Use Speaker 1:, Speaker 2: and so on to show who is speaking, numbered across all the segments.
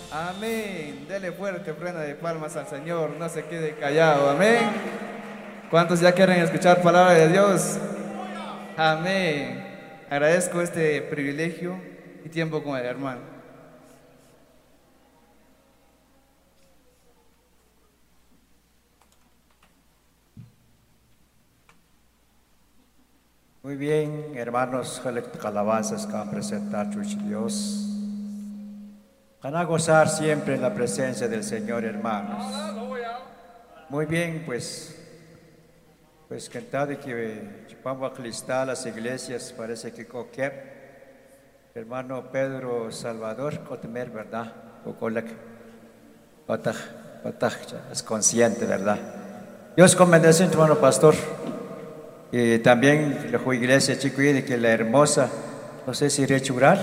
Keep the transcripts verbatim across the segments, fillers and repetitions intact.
Speaker 1: Amén. Dele fuerte ofrenda de palmas al Señor. No se quede callado. Amén. ¿Cuántos ya quieren escuchar palabra de Dios? Amén. Agradezco este privilegio y tiempo con el hermano.
Speaker 2: Muy bien, hermanos, alabanzas que van a presentar Chuchi Dios. Van a gozar siempre en la presencia del Señor, hermanos. Muy bien, pues, pues cantado que vamos a listar las iglesias, parece que coquep. Hermano Pedro Salvador, Cotemer, ¿verdad? Es consciente, ¿verdad? Dios convenece, hermano pastor. Y también la iglesia chico y que la hermosa, no sé si rechural.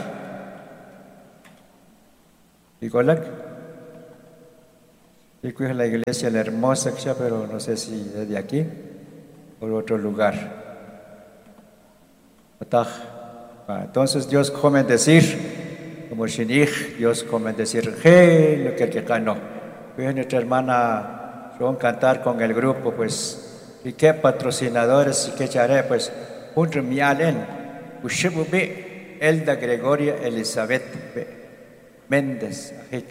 Speaker 2: ¿Y colak? Chico es la iglesia la hermosa, pero no sé si es de aquí o de otro lugar. Entonces Dios come decir, como Shinich, Dios come decir, hey, lo que el que ganó. Nuestra hermana van a cantar con el grupo, pues. Y qué patrocinadores, y qué charé, pues, junto a mi Allen, Ushibube, Elda Gregoria Elizabeth Méndez,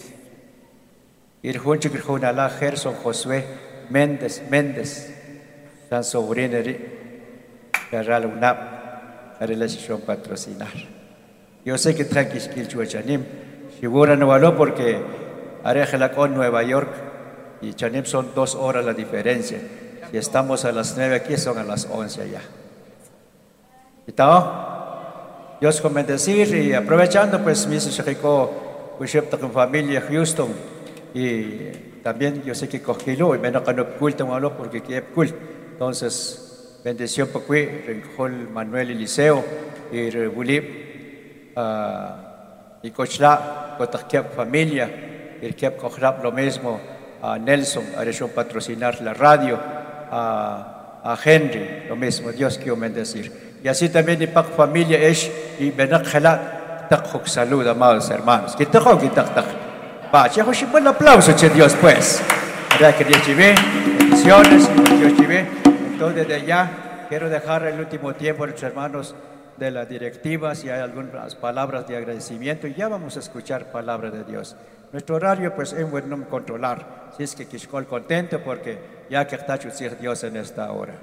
Speaker 2: y junto con Alá Gerson Josué Méndez, Méndez, San Sobrineri, Carral Unap, la relación patrocinar. Yo sé que tranquil Chuachanim, segura no való porque Arejela con Nueva York y Chanim son dos horas la diferencia. Y estamos a las nueve aquí, son a las once allá. ¿Y tal? Dios con bendecir y aprovechando, pues, mi hijo, pues, con familia Houston. Y también yo sé que cogilo y menos que no culto malo porque quiere culto. Entonces, bendición para que Rencol Manuel Eliseo y Rebulip y Cochla, con familia, y que lo mismo a Nelson, a región patrocinar la radio. A, a Henry, lo mismo, Dios quiero bendecir. Y así también mi familia es y benakhala takok salud, amados hermanos. Que takok y tak tak. Va, che, un buen aplauso, che Dios, pues. Verdad que Dios chive, bendiciones, Dios chive. Entonces, desde allá quiero dejar el último tiempo a los hermanos de la directiva, si hay algunas palabras de agradecimiento, y ya vamos a escuchar palabra de Dios. Nuestro horario, pues, es bueno controlar. Si es que Kishkol contento porque ya que está Dios en esta hora.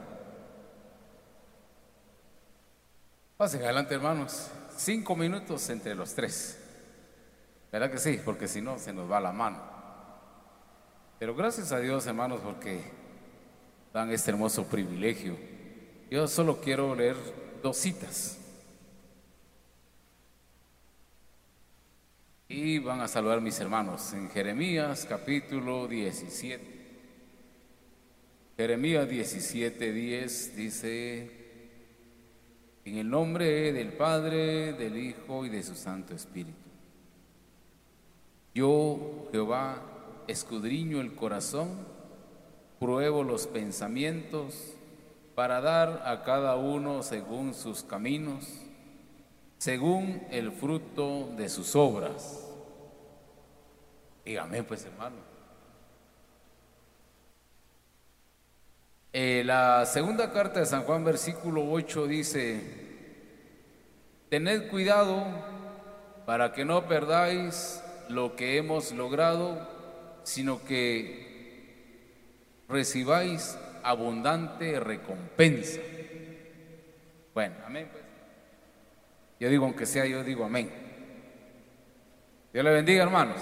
Speaker 3: Pasen adelante, hermanos. Cinco minutos entre los tres. ¿Verdad que sí? Porque si no, se nos va la mano. Pero gracias a Dios, hermanos, porque dan este hermoso privilegio. Yo solo quiero leer dos citas. Y van a saludar mis hermanos en Jeremías capítulo diecisiete. Jeremías diecisiete, diez dice: en el nombre del Padre, del Hijo y de su Santo Espíritu. Yo, Jehová, escudriño el corazón, pruebo los pensamientos, para dar a cada uno según sus caminos, según el fruto de sus obras. Dígame, pues, hermano. Eh, la segunda carta de San Juan, versículo ocho, dice: tened cuidado para que no perdáis lo que hemos logrado, sino que recibáis abundante recompensa. Bueno, amén, pues. Yo digo, aunque sea, yo digo amén. Dios le bendiga, hermanos.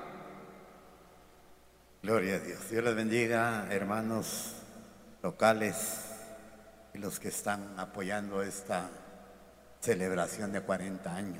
Speaker 4: Gloria a Dios. Dios les bendiga, hermanos locales y los que están apoyando esta celebración de cuarenta años.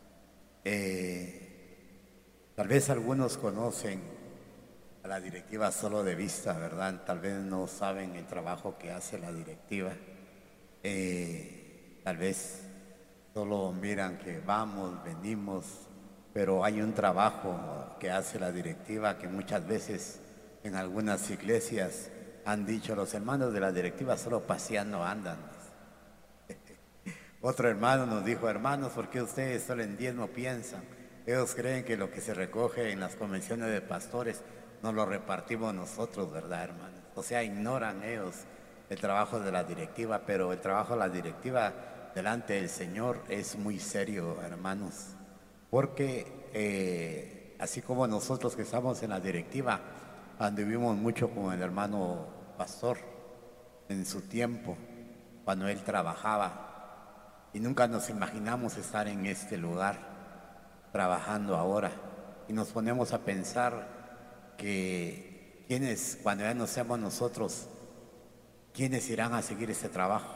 Speaker 4: Eh, tal vez algunos conocen a la directiva solo de vista, ¿verdad? Tal vez no saben el trabajo que hace la directiva. Eh, tal vez solo miran que vamos, venimos, pero hay un trabajo que hace la directiva que muchas veces en algunas iglesias han dicho: los hermanos de la directiva solo paseando andan. Otro hermano nos dijo: hermanos, ¿por qué ustedes solo en diezmo piensan? Ellos creen que lo que se recoge en las convenciones de pastores nos lo repartimos nosotros, ¿verdad, hermanos? O sea, ignoran ellos el trabajo de la directiva, pero el trabajo de la directiva delante del Señor es muy serio, hermanos, porque eh, así como nosotros que estamos en la directiva, anduvimos mucho con el hermano pastor en su tiempo, cuando él trabajaba, y nunca nos imaginamos estar en este lugar trabajando ahora, y nos ponemos a pensar que quienes, cuando ya no seamos nosotros, ¿quiénes irán a seguir este trabajo?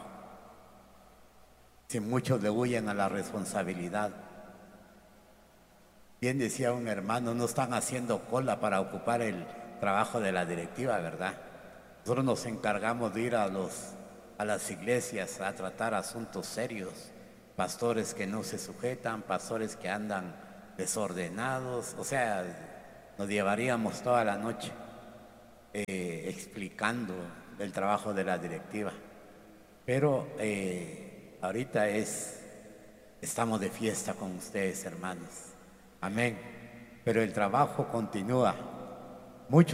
Speaker 4: Si muchos le huyen a la responsabilidad. Bien decía un hermano, no están haciendo cola para ocupar el trabajo de la directiva, ¿verdad? Nosotros nos encargamos de ir a, los, a las iglesias a tratar asuntos serios, pastores que no se sujetan, pastores que andan desordenados, o sea, nos llevaríamos toda la noche eh, explicando el trabajo de la directiva. Pero eh, ahorita es, estamos de fiesta con ustedes, hermanos. Amén. Pero el trabajo continúa.